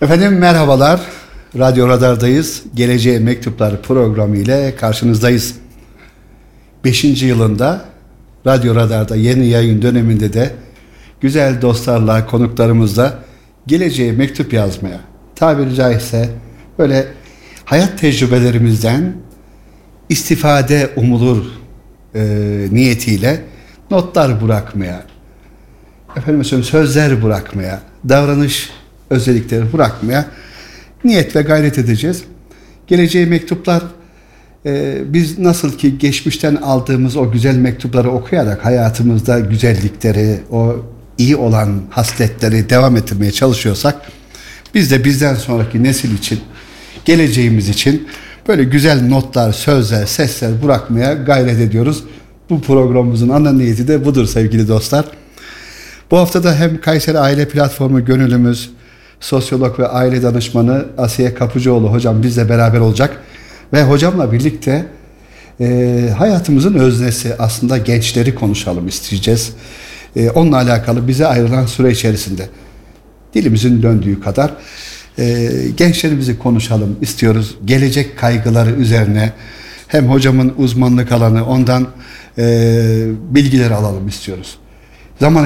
Efendim merhabalar. Radyo Radar'dayız. Geleceğe Mektuplar programı ile karşınızdayız. 5. yılında Radyo Radar'da yeni yayın döneminde de güzel dostlarla, konuklarımızla geleceğe mektup yazmaya, tabiri caizse böyle hayat tecrübelerimizden istifade umulur niyetiyle notlar bırakmaya, sözler bırakmaya, davranış özellikleri bırakmaya niyet ve gayret edeceğiz. Geleceğe mektuplar, biz nasıl ki geçmişten aldığımız o güzel mektupları okuyarak hayatımızda güzellikleri, o iyi olan hasletleri devam ettirmeye çalışıyorsak, biz de bizden sonraki nesil için, geleceğimiz için böyle güzel notlar, sözler, sesler bırakmaya gayret ediyoruz. Bu programımızın ana niyeti de budur sevgili dostlar. Bu hafta da hem Kayseri Aile Platformu gönüllümüz, sosyolog ve aile danışmanı Asiye Kapıcıoğlu hocam bizle beraber olacak. Ve hocamla birlikte hayatımızın öznesi aslında gençleri konuşalım isteyeceğiz. Onunla alakalı bize ayrılan süre içerisinde dilimizin döndüğü kadar gençlerimizi konuşalım istiyoruz. Gelecek kaygıları üzerine hem hocamın uzmanlık alanı ondan bilgiler alalım istiyoruz. Zaman